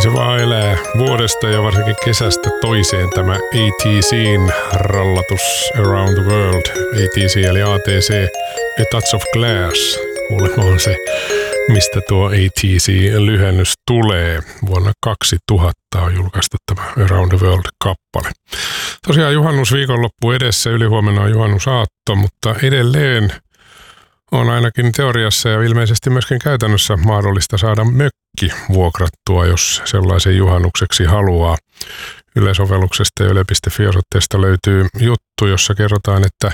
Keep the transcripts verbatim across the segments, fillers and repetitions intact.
se vaan elää vuodesta ja varsinkin kesästä toiseen tämä A T C:n rallatus Around the World. A T C eli A T C, A Touch of Glass. Kuulemma on se, mistä tuo A T C-lyhennys tulee. Vuonna kaksituhatta on julkaistu tämä Around the World-kappale. Tosiaan juhannusviikonloppu edessä, ylihuomenna on juhannusaatto, mutta edelleen on ainakin teoriassa ja ilmeisesti myöskin käytännössä mahdollista saada mökki vuokrattua, jos sellaisen juhannukseksi haluaa. Yle-sovelluksesta ja yle piste fi-osoitteesta löytyy juttu, jossa kerrotaan, että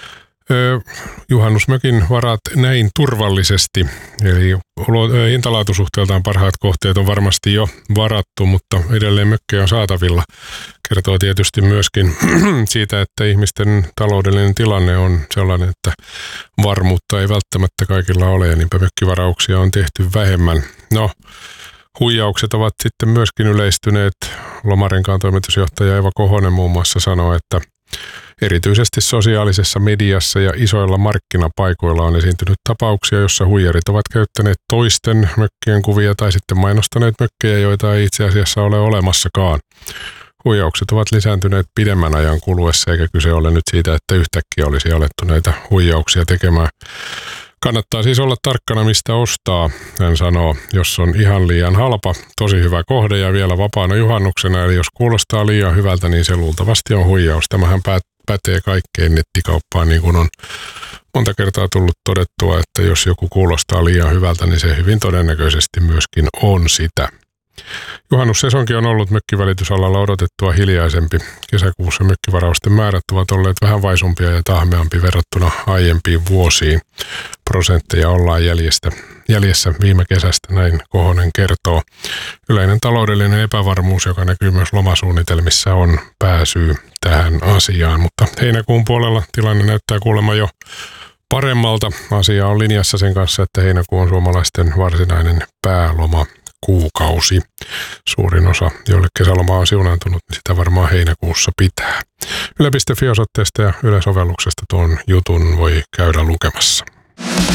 ö, juhannusmökin varat näin turvallisesti. Eli hintalaatusuhteeltaan parhaat kohteet on varmasti jo varattu, mutta edelleen mökkejä on saatavilla. Kertoo tietysti myöskin siitä, että ihmisten taloudellinen tilanne on sellainen, että varmuutta ei välttämättä kaikilla ole, ja niinpä mökkivarauksia on tehty vähemmän. No, huijaukset ovat sitten myöskin yleistyneet. Lomarenkaan toimitusjohtaja Eva Kohonen muun muassa sanoi, että erityisesti sosiaalisessa mediassa ja isoilla markkinapaikoilla on esiintynyt tapauksia, jossa huijarit ovat käyttäneet toisten mökkien kuvia tai sitten mainostaneet mökkejä, joita ei itse asiassa ole olemassakaan. Huijaukset ovat lisääntyneet pidemmän ajan kuluessa, eikä kyse ole nyt siitä, että yhtäkkiä olisi alettu näitä huijauksia tekemään. Kannattaa siis olla tarkkana, mistä ostaa, hän sanoo, jos on ihan liian halpa, tosi hyvä kohde ja vielä vapaana juhannuksena, eli jos kuulostaa liian hyvältä, niin se luultavasti on huijaus. Tämähän pätee kaikkeen nettikauppaan, niin kuin on monta kertaa tullut todettua, että jos joku kuulostaa liian hyvältä, niin se hyvin todennäköisesti myöskin on sitä. Juhannussesonki on ollut mökkivälitysalalla odotettua hiljaisempi. Kesäkuussa mökkivarausten määrät ovat olleet vähän vaisumpia ja tahmeampi verrattuna aiempiin vuosiin. Prosentteja ollaan jäljestä, jäljessä viime kesästä, näin Kohonen kertoo. Yleinen taloudellinen epävarmuus, joka näkyy myös lomasuunnitelmissa, on pääsyy tähän asiaan. Mutta heinäkuun puolella tilanne näyttää kuulemma jo paremmalta. Asia on linjassa sen kanssa, että heinäkuu on suomalaisten varsinainen pääloma. Kuukausi. Suurin osa, joille kesäloma on siunaantunut, niin sitä varmaan heinäkuussa pitää. yle piste fi-osoitteesta ja Yle-sovelluksesta tuon jutun voi käydä lukemassa.